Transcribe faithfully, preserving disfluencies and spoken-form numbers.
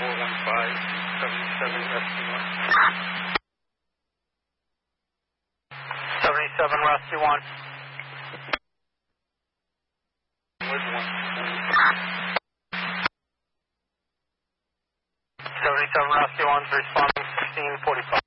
four one five, seventy-seven Rescue one. seventy-seven Rescue one. With one. seventy-seven Rescue one, responding sixteen forty-five.